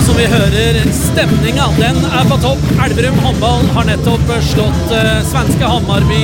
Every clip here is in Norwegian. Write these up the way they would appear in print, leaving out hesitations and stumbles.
Som vi hører, stemningen, den på topp. Elverum håndball har nettopp slått svenske Hammarby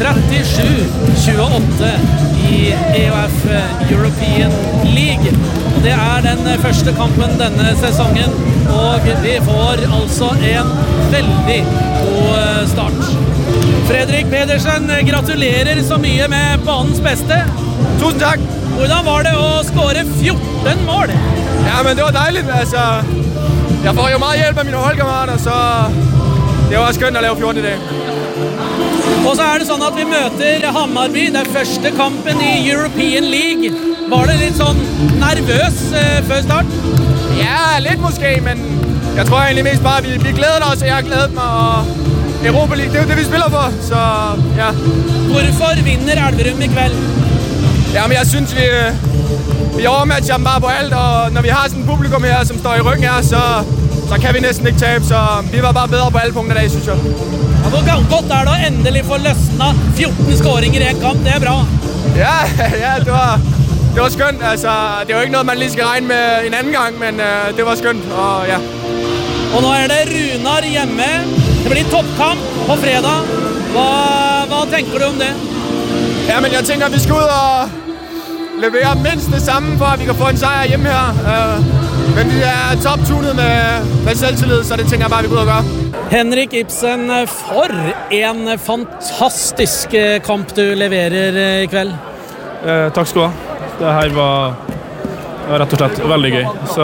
37-28 i EOF European League. Og det den første kampen denne sesongen, og vi får altså en veldig god start. Fredrik Pedersen, gratulerer så mye med banens beste. Tusen takk. Hvordan var det å skåre 14 mål? Ja, men det var dejligt. Altså, jeg får jo meget hjælp af mine holdkammerater, så det var skønt at lave 14 i dag. Og så det sånn at vi møter Hammarby, det første kampen i European League. Var det litt sånn nervøs før start? Ja, lidt måske, men jeg tror egentlig mest bare, at vi glæder os, og jeg har glædet mig, og Europa League, det jo det, vi spiller for, så ja. Hvorfor vinner Elverum i kveld? Jamen, jeg synes, vi overmatcher dem bare på alt, og når vi har sådan et publikum her, som står i ryggen her, så kan vi næsten ikke tabe, så vi var bare bedre på alle punkter i dag, synes jeg. Ja, hvor godt det å endelig få løsna 14 skåringer i en kamp, det bra. Ja, det var skønt. Altså, det er jo ikke noget, man lige skal regne med en anden gang, men det var skønt, og ja. Og nå det Runar hjemme. Det blir toppkamp på fredag. Hva tenker du om det? Ja, men jeg tænker, vi skal ud og levere mindst det samme, for at vi kan få en sejr hjemme her. Men vi top-tunet med selvtillid, så det tænker jeg bare, vi går ud og gøre. Henrik Ibsen, for en fantastisk kamp du leverer i kveld. Takk skal du ha. Det her var rett og slett veldig gøy. Så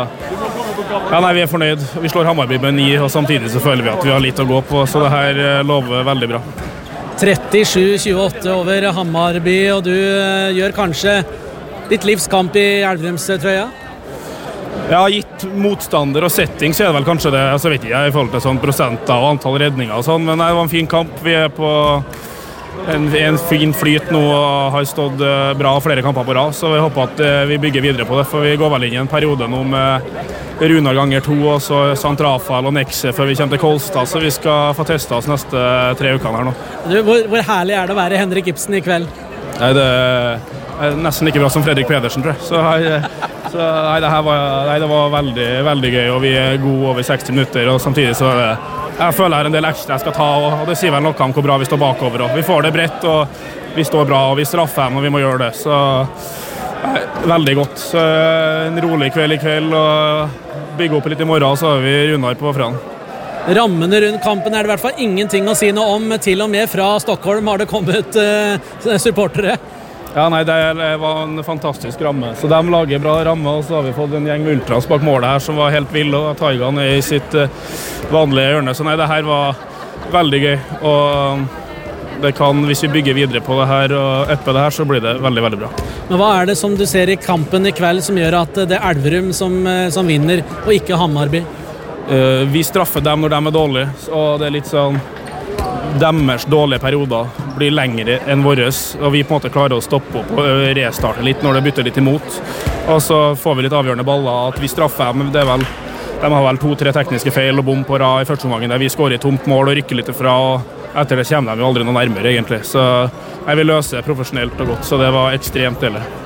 ja, nei, vi fornøyd. Vi slår Hammarby med 9, og samtidig så føler vi at vi har litt å gå på, så det her lover veldig bra. 37-28 over Hammarby, og du gjør kanskje ditt livskamp i Elverumstrøya? Ja, gitt motstander og setting så det vel kanskje det, så vet jeg i forhold til sånn prosenter og antall redninger og sånn, men det var en fin kamp. Vi på en fin flyt nå og har stått bra flere kamper på rad, så vi håper at vi bygger videre på det, for vi går vel inn i en periode nå med Runar ganger 2, og så Santrafal og Nexe før vi kommer til Kolstad, så vi skal få testet oss neste 3 ukene her nå. Du, hvor herlig det å være Henrik Ibsen i kveld? Nei, det nesten like bra som Fredrik Pedersen, tror jeg. Det var veldig, veldig gøy, og vi gode over 60 minutter, og samtidig så jeg føler det en del ekstra jeg skal ta, og det sier vel noe om hvor bra vi står bakover, og vi får det bredt, og vi står bra, og vi straffer dem, og vi må gjøre det, så veldig godt. Så en rolig kveld i kveld, og bygge opp litt i morgen, så har vi Runar på fredag. Rammene rundt kampen det i hvert fall ingenting å si noe om, til og med fra Stockholm har det kommet supportere. Ja, nei, det var en fantastisk ramme, så de lager bra ramme, og så har vi fått en gjeng med ultras bak målet her som var helt vild, og Taigan i sitt vanlige hjørne, så nei, det her var veldig gøy, og det kan, hvis vi bygger videre på det her og uppe det her, så blir det veldig, veldig bra. Men hva det som du ser i kampen i kveld som gjør at det Elverum som vinner, og ikke Hammarby? Vi straffer dem når de dårlige, og det litt sånn deres dårlige perioder blir lengre enn våres, og vi på en måte klarer å stoppe opp og restarte litt når det bytter litt imot, og så får vi litt avgjørende baller at vi straffer dem, det vel, de har vel 2-3 tekniske feil og bom på rad i første omgangen der vi skårer i tomt mål og rykker litt ifra, og etter det kommer de jo aldri noe nærmere egentlig, så jeg vil løse profesjonelt og godt, så det var ekstremt deilig.